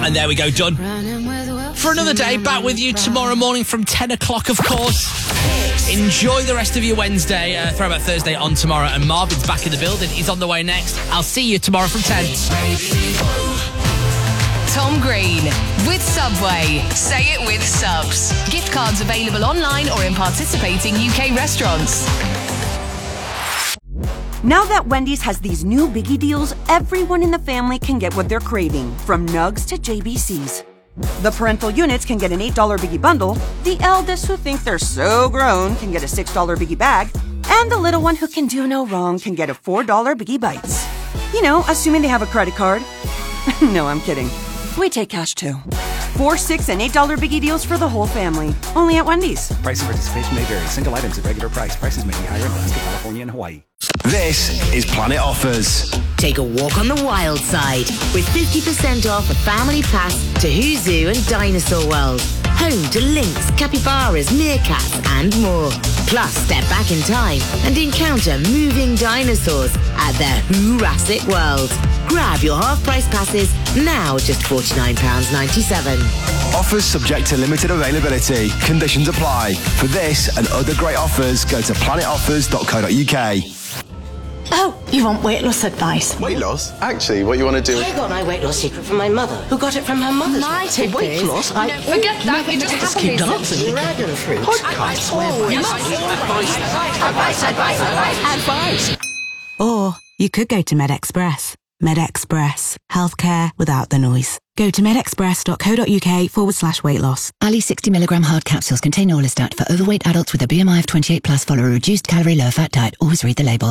And there we go, done. For another day, back with you tomorrow morning from 10 o'clock, of course. Enjoy the rest of your Wednesday. Throwback Thursday on tomorrow, and Marvin's back in the building. He's on the way next. I'll see you tomorrow from 10. Tom Green with Subway. Say it with subs. Gift cards available online or in participating UK restaurants. Now that Wendy's has these new biggie deals, everyone in the family can get what they're craving, from nugs to JBCs. The parental units can get an $8 biggie bundle, the eldest who think they're so grown can get a $6 biggie bag, and the little one who can do no wrong can get a $4 biggie bites. You know, assuming they have a credit card. No, I'm kidding. We take cash too. $4, $6, and $8 biggie deals for the whole family. Only at Wendy's. Price and participation may vary. Single items at regular price. Prices may be higher in Alaska, California, and Hawaii. This is Planet Offers. Take a walk on the wild side with 50% off a family pass to Who's Zoo and Dinosaur World. Home to lynx, capybaras, meerkats and more. Plus, step back in time and encounter moving dinosaurs at their Jurassic World. Grab your half-price passes now, just £49.97. Offers subject to limited availability. Conditions apply. For this and other great offers, go to planetoffers.co.uk. Oh, you want weight loss advice? Weight loss? Actually, what you want to do... I got my weight loss secret from my mother, who got it from her mother's. My tip weight is... loss? No, forget that. You just keep dancing. Dragon fruit. Podcast. Advice. Or you could go to MedExpress. MedExpress. Healthcare without the noise. Go to medexpress.co.uk/weight loss. Ali 60mg hard capsules contain Orlistat for overweight adults with a BMI of 28+. Follow a reduced calorie, low-fat diet. Always read the label.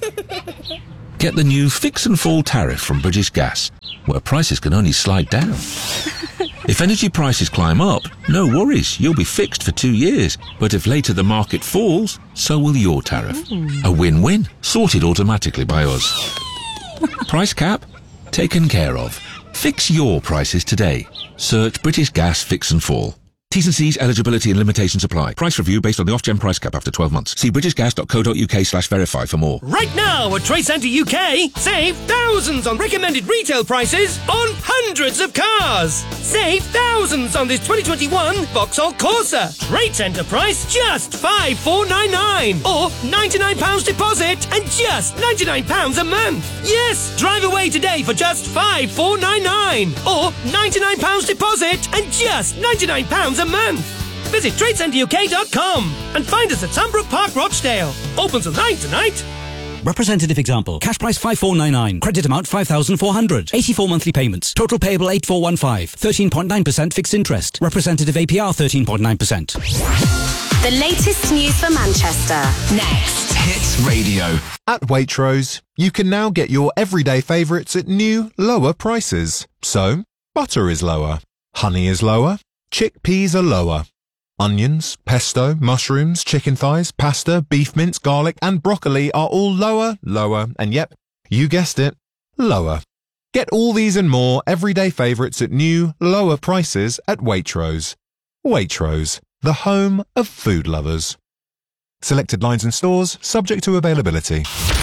Get the new Fix and Fall tariff from British Gas, where prices can only slide down. If energy prices climb up, no worries, you'll be fixed for 2 years. But if later the market falls, so will your tariff. A win-win, sorted automatically by us. Price cap? Taken care of. Fix your prices today. Search British Gas Fix and Fall. T's and C's, eligibility and limitations apply. Price review based on the off-gen price cap after 12 months. See britishgas.co.uk/verify for more. Right now at Trade Centre UK, save thousands on recommended retail prices on hundreds of cars. Save thousands on this 2021 Vauxhall Corsa. Trade Centre price just £5,499 or £99 deposit and just £99 a month. Yes, drive away today for just £5,499 or £99 deposit and just £99 a month. Visit TradeCenterUK.com and find us at Sunbrook Park, Rochdale. Open till 9 tonight. Representative example. Cash price 5,499. Credit amount 5,400. 84 monthly payments. Total payable 8,415. 13.9% fixed interest. Representative APR 13.9%. The latest news for Manchester. Next. Hits Radio. At Waitrose, you can now get your everyday favourites at new, lower prices. So, butter is lower. Honey is lower. Chickpeas are lower. Onions, pesto, mushrooms, chicken thighs, pasta, beef mince, garlic and broccoli are all lower, and yep, you guessed it, lower. Get all these and more everyday favourites at new, lower prices at Waitrose. Waitrose, the home of food lovers. Selected lines and stores, subject to availability.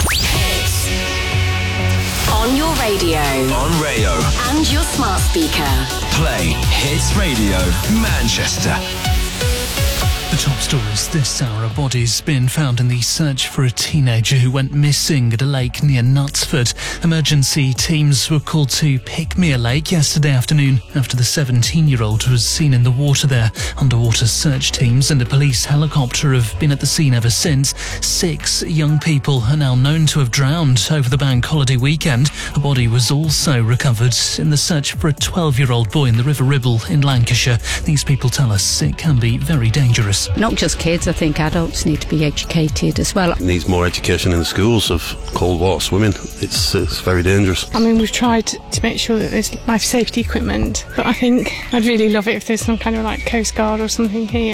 On your radio. On Rayo. And your smart speaker. Play Hits Radio Manchester. The top stories this hour. A body's been found in the search for a teenager who went missing at a lake near Knutsford. Emergency teams were called to Pickmere Lake yesterday afternoon after the 17-year-old was seen in the water there. Underwater search teams and a police helicopter have been at the scene ever since. 6 young people are now known to have drowned over the bank holiday weekend. A body was also recovered in the search for a 12-year-old boy in the River Ribble in Lancashire. These people tell us it can be very dangerous. Not just kids, I think adults need to be educated as well. It needs more education in the schools of cold water swimming. It's very dangerous. I mean, we've tried to make sure that there's life safety equipment, but I think I'd really love it if there's some kind of like Coast Guard or something here.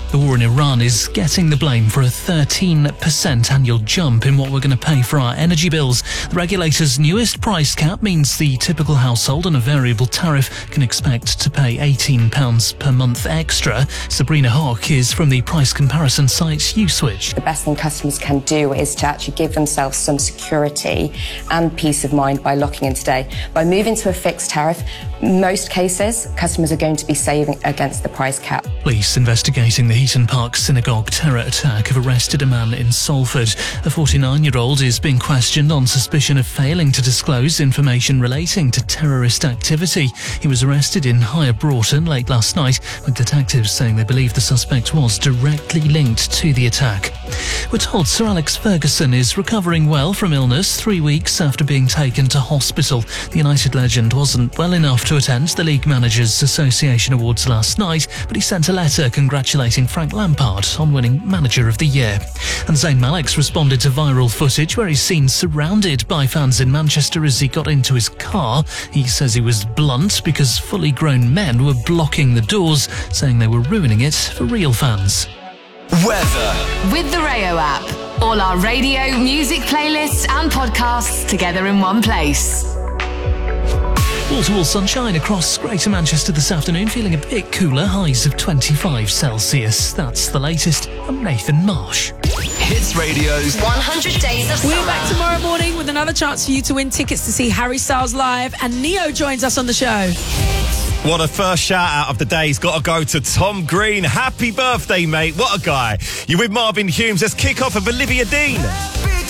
The war in Iran is getting the blame for a 13% annual jump in what we're going to pay for our energy bills. The regulator's newest price cap means the typical household on a variable tariff can expect to pay £18 per month extra. Sabrina Hawke is from the price comparison site Uswitch. The best thing customers can do is to actually give themselves some security and peace of mind by locking in today. By moving to a fixed tariff, most cases, customers are going to be saving against the price cap. Police investigating the Heaton Park synagogue terror attack have arrested a man in Salford. A 49-year-old is being questioned on suspicion of failing to disclose information relating to terrorist activity. He was arrested in Higher Broughton late last night, with detectives saying they believe the suspect was directly linked to the attack. We're told Sir Alex Ferguson is recovering well from illness 3 weeks after being taken to hospital. The United legend wasn't well enough to attend the League Managers Association Awards last night, but he sent a letter congratulating Frank Lampard on winning Manager of the Year. And Zayn Malik's responded to viral footage where he's seen surrounded by fans in Manchester as he got into his car. He says he was blunt because fully grown men were blocking the doors, saying they were ruining it for real fans. Weather. With the Rayo app. All our radio, music playlists and podcasts together in one place. Wall-to-wall sunshine across Greater Manchester this afternoon, feeling a bit cooler, highs of 25 Celsius. That's the latest. I'm Nathan Marsh. Hits Radio's 100 Days of Summer. We're back tomorrow morning with another chance for you to win tickets to see Harry Styles live, and Neo joins us on the show. What a first shout out of the day. He's got to go to Tom Green. Happy birthday, mate. What a guy. You're with Marvin Humes. Let's kick off with Olivia Dean.